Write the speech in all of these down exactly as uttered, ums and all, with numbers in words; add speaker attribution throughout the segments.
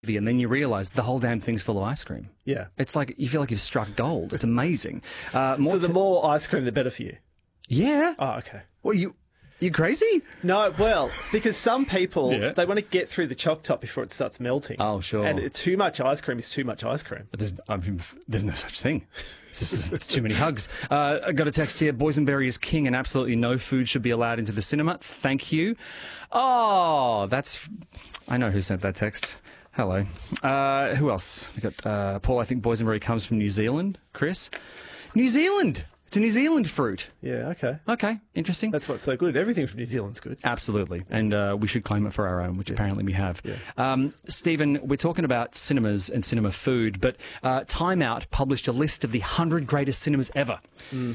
Speaker 1: and then you realise the whole damn thing's full of ice cream.
Speaker 2: Yeah.
Speaker 1: It's like you feel like you've struck gold. It's amazing. Uh, more
Speaker 2: So the
Speaker 1: t-
Speaker 2: more ice cream, the better for you.
Speaker 1: yeah.
Speaker 2: Oh, okay.
Speaker 1: What you? You crazy?
Speaker 2: No, well, because some people,
Speaker 1: Yeah.
Speaker 2: they want to get through the choc top before it starts melting.
Speaker 1: Oh, sure.
Speaker 2: And too much ice cream is too much ice cream.
Speaker 1: But there's, I mean, there's no such thing. It's just it's too many hugs. Uh, I got a text here. Boysenberry is king, and absolutely no food should be allowed into the cinema. Thank you. Oh, that's. I know who sent that text. Hello. Uh, who else? We got uh, Paul. I think boysenberry comes from New Zealand. Chris, New Zealand. It's a New Zealand fruit.
Speaker 2: Yeah, okay.
Speaker 1: Okay, interesting.
Speaker 2: That's what's so good. Everything from New Zealand's good.
Speaker 1: Absolutely. And uh, we should claim it for our own, which apparently we have.
Speaker 2: Yeah.
Speaker 1: Um, Stephen, we're talking about cinemas and cinema food, but uh, Time Out published a list of the one hundred greatest cinemas ever.
Speaker 2: Mm.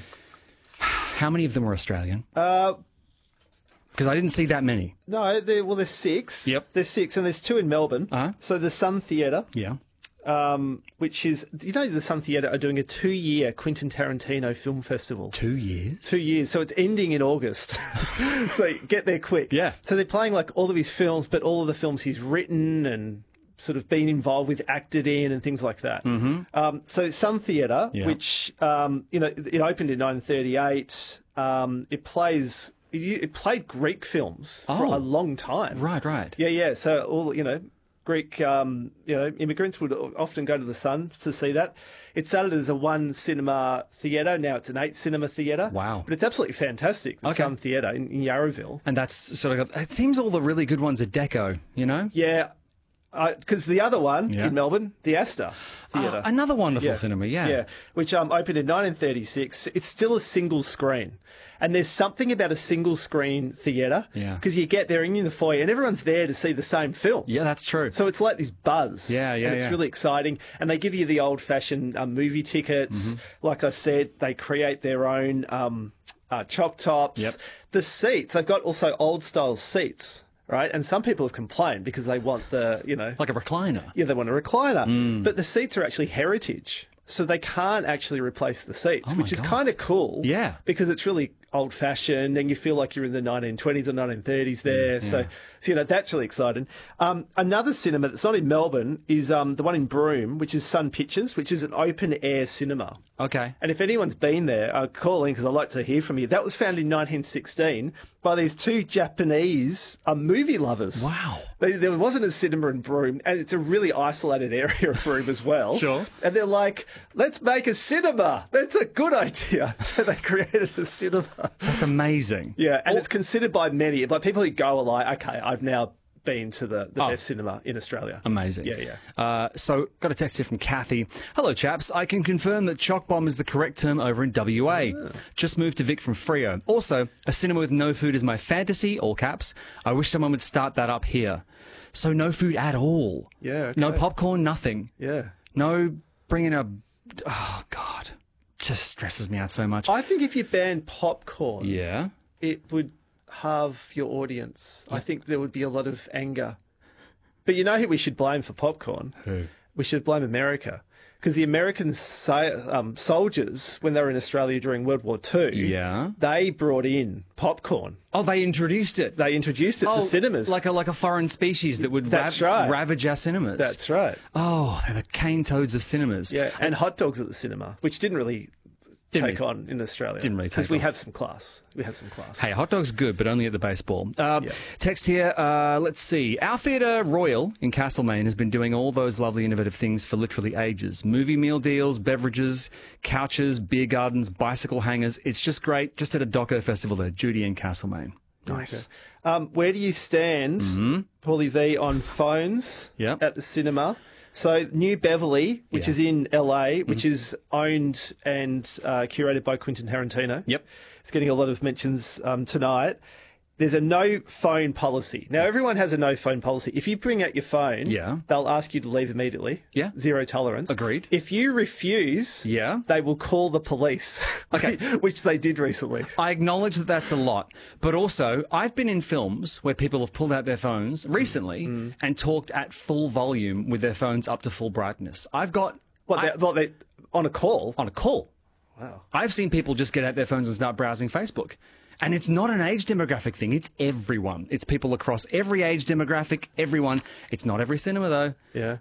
Speaker 1: How many of them are Australian?
Speaker 2: Uh,
Speaker 1: Because I didn't see that many.
Speaker 2: no, there, well, there's six.
Speaker 1: Yep.
Speaker 2: There's six, and there's two in Melbourne.
Speaker 1: Uh-huh.
Speaker 2: So the Sun Theatre,
Speaker 1: Yeah.
Speaker 2: um, which is, you know, the Sun Theatre are doing a two-year Quentin Tarantino film festival.
Speaker 1: Two years?
Speaker 2: Two years, so it's ending in August. So get there quick.
Speaker 1: Yeah.
Speaker 2: So they're playing like all of his films, but all of the films he's written and sort of been involved with, acted in, and things like that. Mm-hmm. Um, so Sun Theatre,
Speaker 1: Yeah.
Speaker 2: which um, you know, it opened in nineteen thirty-eight. Um, it plays. It, it played Greek films for
Speaker 1: Oh.
Speaker 2: a long time.
Speaker 1: Right, right.
Speaker 2: Yeah, yeah. So all you know. Greek, um, you know, immigrants would often go to the Sun to see that. It started as a one cinema theatre. Now it's an eight cinema theatre.
Speaker 1: Wow.
Speaker 2: But it's absolutely fantastic. The
Speaker 1: Okay.
Speaker 2: Sun Theatre in, in Yarraville.
Speaker 1: And that's sort of, it seems all the really good ones are deco, you know?
Speaker 2: Yeah, because the other one
Speaker 1: Yeah.
Speaker 2: in Melbourne, the Astor Theatre.
Speaker 1: Ah, another wonderful
Speaker 2: Yeah.
Speaker 1: cinema, yeah.
Speaker 2: Yeah, which um, opened in nineteen thirty-six. It's still a single screen. And there's something about a single screen theatre.
Speaker 1: Yeah.
Speaker 2: Because you get there in the foyer and everyone's there to see the same film.
Speaker 1: Yeah, that's true.
Speaker 2: So it's like this buzz.
Speaker 1: Yeah, yeah,
Speaker 2: and it's
Speaker 1: yeah.
Speaker 2: really exciting. And they give you the old-fashioned um, movie tickets.
Speaker 1: Mm-hmm.
Speaker 2: Like I said, they create their own um, uh, choc tops.
Speaker 1: Yep.
Speaker 2: The seats, they've got also old-style seats, right? And some people have complained because they want the, you know...
Speaker 1: Like a recliner.
Speaker 2: Yeah, they want a recliner.
Speaker 1: Mm.
Speaker 2: But the seats are actually heritage. So they can't actually replace the seats,
Speaker 1: Oh my
Speaker 2: which is
Speaker 1: God.
Speaker 2: kind of cool.
Speaker 1: Yeah.
Speaker 2: Because it's really old-fashioned and you feel like you're in the nineteen twenties or nineteen thirties there. So, so, you know, that's really exciting. Um, another cinema that's not in Melbourne is um, the one in Broome, which is Sun Pictures, which is an open-air cinema.
Speaker 1: Okay.
Speaker 2: And if anyone's been there, uh, call in because I'd like to hear from you. That was founded in nineteen sixteen by these two Japanese uh, movie lovers.
Speaker 1: Wow.
Speaker 2: They, there wasn't a cinema in Broome, and it's a really isolated area of Broome as well.
Speaker 1: Sure.
Speaker 2: And they're like, let's make a cinema. That's a good idea. So they created a cinema.
Speaker 1: That's amazing.
Speaker 2: Yeah, and it's considered by many, like people who go are like, okay, I've now been to the, the
Speaker 1: Oh.
Speaker 2: best cinema in Australia.
Speaker 1: Amazing.
Speaker 2: Yeah, yeah.
Speaker 1: Uh, so, got a text here from Kathy. Hello, chaps. I can confirm that choc bomb is the correct term over in W A.
Speaker 2: Ah.
Speaker 1: Just moved to Vic from Freo. Also, a cinema with no food is my fantasy, all caps. I wish someone would start that up here. So, no food at all.
Speaker 2: Yeah,
Speaker 1: No
Speaker 2: okay.
Speaker 1: popcorn, nothing.
Speaker 2: Yeah.
Speaker 1: No bringing a... Oh, God. Just stresses me out so much.
Speaker 2: I think if you banned popcorn,
Speaker 1: Yeah?
Speaker 2: it would halve your audience. I think there would be a lot of anger. But you know who we should blame for popcorn?
Speaker 1: Who?
Speaker 2: We should blame America. Because the American sa- um, soldiers, when they were in Australia during World War Two,
Speaker 1: Yeah?
Speaker 2: they brought in popcorn.
Speaker 1: Oh, they introduced it.
Speaker 2: They introduced it
Speaker 1: Oh,
Speaker 2: to cinemas.
Speaker 1: Like a, like a foreign species that would
Speaker 2: That's
Speaker 1: rav-
Speaker 2: right.
Speaker 1: ravage our cinemas.
Speaker 2: That's right.
Speaker 1: Oh, they're the cane toads of cinemas.
Speaker 2: Yeah, and hot dogs at the cinema, which didn't really
Speaker 1: Didn't
Speaker 2: take
Speaker 1: really-
Speaker 2: on in Australia.
Speaker 1: didn't really take
Speaker 2: Because we
Speaker 1: off.
Speaker 2: have some class. We have some class.
Speaker 1: Hey, hot dog's good, but only at the baseball. Uh,
Speaker 2: Yeah.
Speaker 1: Text here, uh, let's see. Our Theatre Royal in Castlemaine has been doing all those lovely innovative things for literally ages. Movie meal deals, beverages, couches, beer gardens, bicycle hangers. It's just great. Just at a Doco festival there, Judy in Castlemaine. Nice.
Speaker 2: Um, where do you stand, Paulie V, on phones
Speaker 1: Yep.
Speaker 2: at the cinema? So New Beverly, which
Speaker 1: Yeah.
Speaker 2: is in L A, which is owned and uh, curated by Quentin Tarantino.
Speaker 1: Yep.
Speaker 2: It's getting a lot of mentions um, tonight. There's a no phone policy. Now, everyone has a no phone policy. If you bring out your phone,
Speaker 1: Yeah.
Speaker 2: they'll ask you to leave immediately.
Speaker 1: Yeah.
Speaker 2: Zero tolerance.
Speaker 1: Agreed.
Speaker 2: If you refuse,
Speaker 1: Yeah.
Speaker 2: they will call the police.
Speaker 1: Okay.
Speaker 2: Which they did recently.
Speaker 1: I acknowledge that that's a lot, but also I've been in films where people have pulled out their phones recently and talked at full volume with their phones up to full brightness. I've got
Speaker 2: What,
Speaker 1: I-
Speaker 2: they, what they, on a call?
Speaker 1: on a call.
Speaker 2: Wow.
Speaker 1: I've seen people just get out their phones and start browsing Facebook. And it's not an age demographic thing. It's everyone. It's people across every age demographic, everyone. It's not every cinema, though.
Speaker 2: Yeah.